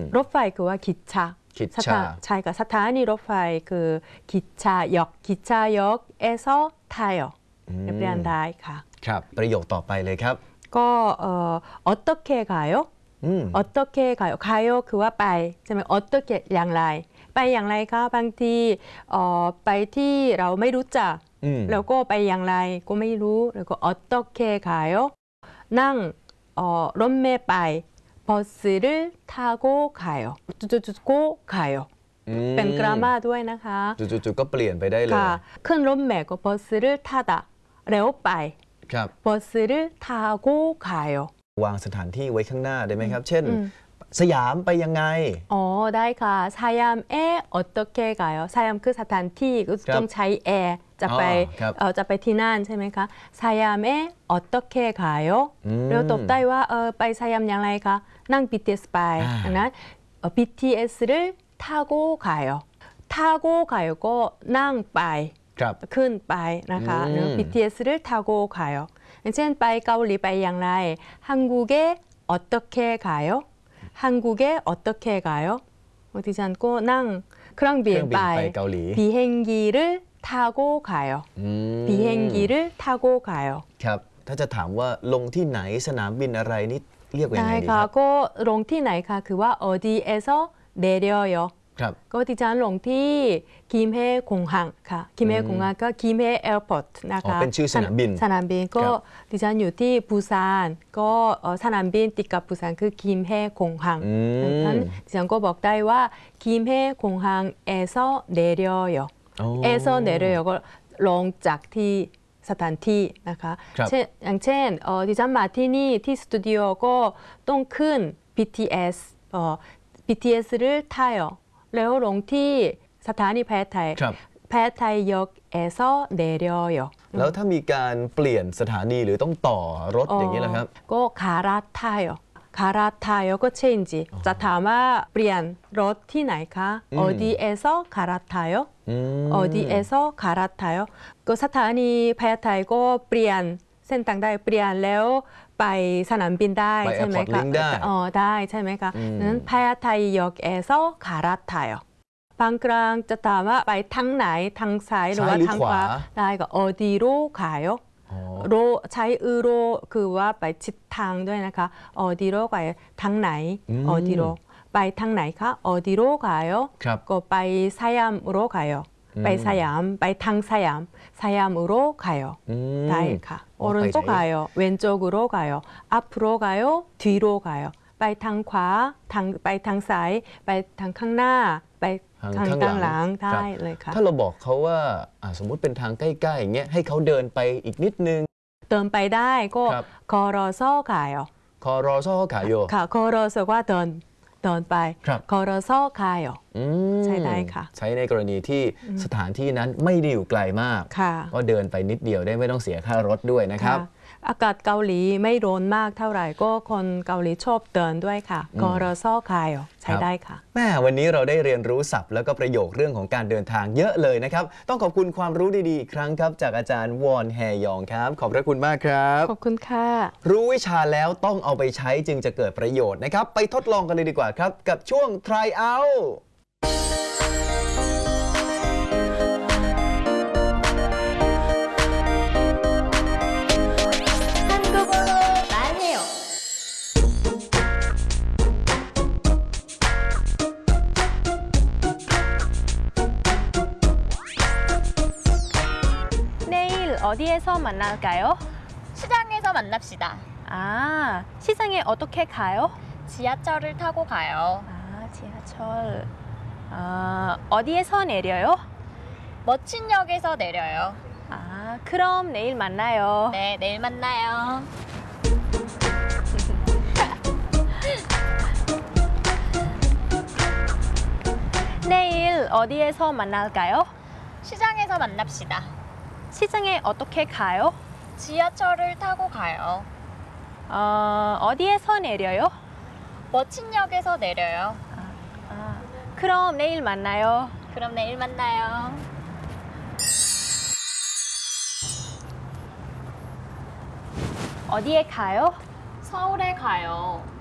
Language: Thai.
รถไฟคือว่า기차ใช่ค่ะสถานีรถไฟคือ기차역에서 타요เรียนได้ค่ะครับประโยคต่อไปเลยครับก็어떻게 가요 어떻게 가요คือว่าไปใช่ไหม어떻게อย่างไรไปอย่างไรคะบางทีไปที่เราไม่รู้จักแล้วก็ไปอย่างไรก็ไม่รู้แล้วก็어떻게 가요นั่งรถเมล์ไป버스를 타고 가요จุดๆ가요เป็นกราม่าด้วยนะคะจุดๆก็เปลี่ยนไปได้เลยขึ้นรถเมล์ก็버스를 타다แล้วไป버스를 타고 가요 วางสถานที่ไว้ข้างหน้าได้ไหมครับเช่นสยามไปยังไงได้ค่ะสยาม에 어떻게 가요สยามคือสถานที่ต้องใช้แอร์จะไปที่นั่นใช่ไหมคะสยาม에 어떻게 가요แล้วตอบได้ว่าไปสยามอย่างไรคะนั่ง BTS ไปดังนั้น BTS를 타고 가요 타고 가요ก็นั่งไปขึ้นไปนะคะ BTS를 타고 가요อย่างเช่นไปเกาหลีไปอย่างไร 한국에 어떻게 가요 한국에 어떻게 가요ดิฉันก็นั่งเครื่องบินไปเกาหลี 비행기를 타고 가요 비행기를 타고 가요 ครับถ้าจะถามว่าลงที่ไหนสนามบินอะไรนี่เรียกว่ายังไงดีครับก็ลงที่ไหนคะคือว่า어디에서 내려요ก็ดิฉันลงที่กิมเฮคงฮังค่ะกิมเฮคงฮังก็กิมเฮแอร์พอร์ตนะคะเป็นชื่อสนามบินก็ดิฉันอยู่ที่ปูซานก็สนามบินติดกับปูซานคือกิมเฮคงฮังดังนั้นดิฉันก็บอกได้ว่ากิมเฮคงฮัง에서 내려요 에서 내려요ก็ลงจากที่สถานที่นะคะอย่างเช่นดิฉันมาที่นี่ที่สตูดิโอก็ต้องขึ้น BTS를 타요แล้วลงที่สถานีแพทย์ไทย역에서 내려요 แล้วถ้ามีการเปลี่ยนสถานีหรือต้องต่อรถอย่างนี้ล่ะครับก็갈아타요ก็ change จะถามว่าเปลี่ยนรถที่ไหนคะ어디에서 갈아타요 어디에서 갈아타요ก็สถานีแพทย์ไทยก็เปลี่ยนเส้นทางได้เปลี่ยนแล้วไปสนามบินได้ใช่ไหมคะได้ใช่ไหมคะนั้นแพทย์ไทย역에서 갈아타요บางครั้งจะถามว่าไปทางไหนทางซ้ายหรือว่าทางขวาได้ก็어디로 가요โรใช้โรคือว่าไปทิศทางด้วยนะคะ어디로 가요ทางไหน어디로ไปทางไหนคะ어디로 가요ก็ไปสยาม으로 가요ไปสยามไปทางสยาม으로 가요ได้ค่ะ오른쪽 가요 왼쪽으로 가요 앞으로 가요 뒤로 가요ไปทางขวาไปทางซ้ายไปทางข้างหน้าไปทางหลังได้เลยค่ะถ้าเราบอกเขาว่าสมมุติเป็นทางใกล้ๆอย่างเงี้ยให้เขาเดินไปอีกนิดนึงเดินไปได้ก็걸어서 가요 걸어서 가요 ค่ะ걸어서ว่าเดินไป걸어서 가요ใช้ได้ค่ะใช้ในกรณีที่สถานที่นั้นไม่ได้อยู่ไกลมากก็เดินไปนิดเดียวได้ไม่ต้องเสียค่ารถด้วยนะครับอากาศเกาหลีไม่ร้อนมากเท่าไหร่ก็คนเกาหลีชอบเดินด้วยค่ะ걸어서 가요ใช้ได้ค่ะแม่วันนี้เราได้เรียนรู้ศัพท์แล้วก็ประโยคเรื่องของการเดินทางเยอะเลยนะครับต้องขอบคุณความรู้ดีๆอีกครั้งครับจากอาจารย์วอนแฮยองครับขอบพระคุณมากครับขอบคุณค่ะรู้วิชาแล้วต้องเอาไปใช้จึงจะเกิดประโยชน์นะครับไปทดลองกันเลยดีกว่าครับกับช่วง try out 어디에서 만날까요? 시장에서 만납시다. 시장에 어떻게 가요? 지하철을 타고 가요. 지하철. 어디에서 내려요? 멋진 역에서 내려요. 그럼 내일 만나요. 네, 내일 만나요. 내일 어디에서 만날까요? 시장에서 만납시다. 시장에 어떻게 가요? 지하철을 타고 가요. 어디에서 내려요? 멋진 역에서 내려요. 그럼 내일 만나요. 그럼 내일 만나요. 어디에 가요? 서울에 가요.